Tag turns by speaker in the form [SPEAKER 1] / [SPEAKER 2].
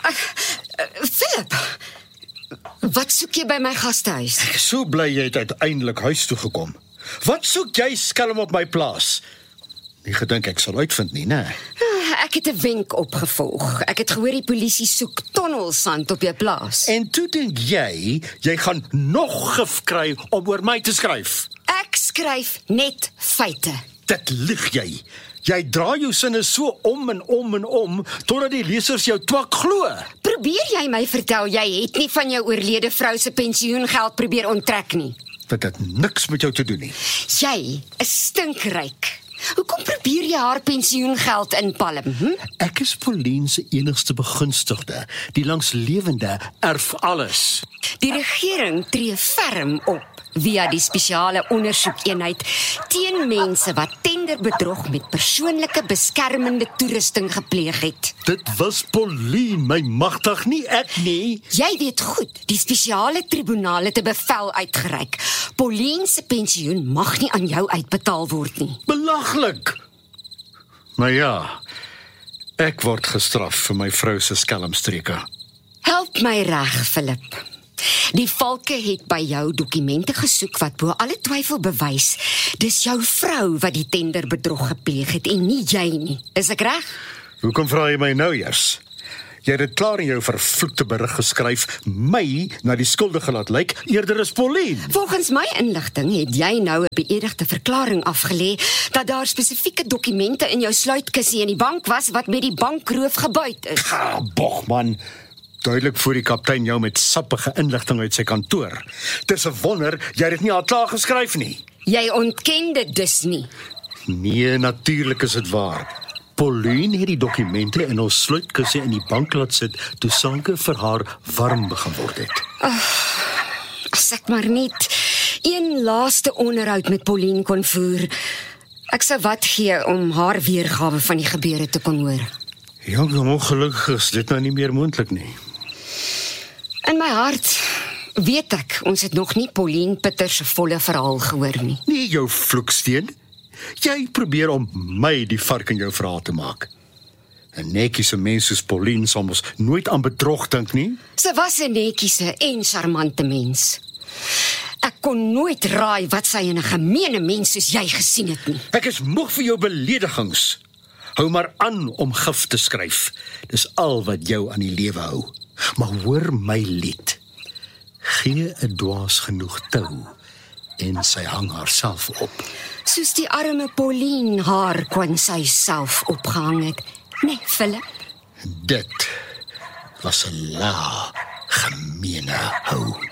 [SPEAKER 1] Philip, wat soek jy by my gastehuis?
[SPEAKER 2] Ek is so bly jy het uiteindelik huis toe gekom. Wat soek jy skelm op my plaas? Nie gedink ek sal uitvind nie, né?
[SPEAKER 1] Ek het 'n wenk opgevolg. Ek het gehoor die polisie soek tonnelsand op jou plaas.
[SPEAKER 2] En toe dink jy gaan nog gif kry om oor my te skryf.
[SPEAKER 1] Ek skryf net feite.
[SPEAKER 2] Dit lieg jy. Jy draai jou sinne so om en om en om, totdat die lesers jou twak glo.
[SPEAKER 1] Probeer jy my vertel, jy het nie van jou oorlede vrou se pensioengeld probeer onttrek nie?
[SPEAKER 2] Dit het niks met jou te doen nie.
[SPEAKER 1] Jy is stinkryk. Hoekom probeer jy haar pensioengeld inpalm?
[SPEAKER 2] Ek is Pauline se enigste begunstigde. Die langslewende erf alles.
[SPEAKER 1] Die regering tree ferm op via die spesiale ondersoekeenheid teen mense wat tenderbedrog met persoonlike beskermende toerusting gepleeg het.
[SPEAKER 2] Dit was Pauline, my magtig, nie ek nie.
[SPEAKER 1] Jy weet goed, die spesiale tribunaal het 'n bevel uitgereik. Pauline se pensioen mag nie aan jou uitbetaal word nie.
[SPEAKER 2] Belaglik. Maar ja, ek word gestraf vir my vrou se skelmstreke.
[SPEAKER 1] Help my reg, Philip. Die valke het by jou dokumente gesoek wat bo alle twyfel bewys. Dis jou vrou wat die tenderbedrog gepleeg het en nie jy nie. Is ek reg?
[SPEAKER 2] Hoekom vra jy my nou eers? Jy het dit klaar in jou vervloekte berig geskryf, my na die skuldige laat lyk, eerder is Pauline.
[SPEAKER 1] Volgens my inligting het jy nou 'n beëdigde verklaring afgelê dat daar spesifieke dokumente in jou sluitkussie in die bank was wat met die bankroof gebuit is.
[SPEAKER 2] Bogman. Duidelik voor die kaptein jou met sappige inligting uit sy kantoor. Dis 'n wonder jy het dit nie al klaar geskryf nie.
[SPEAKER 1] Jy ontken dit dus nie.
[SPEAKER 2] Nee, natuurlik is dit waar. Pauline het die dokumente in ons sluitkussie in die bank laat sit toe sake vir haar warm begin word het.
[SPEAKER 1] As ek maar net een laaste onderhoud met Pauline kon voer. Ek sou wat gee om haar weergawe van die gebeure te kon hoor.
[SPEAKER 2] Ja, ongelukkig is dit nou nie meer moontlik nie.
[SPEAKER 1] In my hart weet ek, ons het nog nie Pauline Pitter se volle verhaal gehoor nie.
[SPEAKER 2] Nie jou vloeksteen. Jy probeer om my die vark in jou verhaal te maak. 'n netjiese mens soos Pauline sal mos nooit aan bedrog dink nie.
[SPEAKER 1] Sy was 'n netjiese en charmante mens. Ek kon nooit raai wat sy in 'n gemeene mens soos jy gesien het nie.
[SPEAKER 2] Ek is moeg vir jou beledigings. Hou maar aan om gif te skryf. Dis al wat jou aan die lewe hou. Maar hoor my lied. Gee 'n dwaas genoeg tou en sy hang haarself op.
[SPEAKER 1] Soos die arme Pauline haar kon sy self opgehang het. Nee, Philip.
[SPEAKER 2] Dit was 'n la, gemeene hou.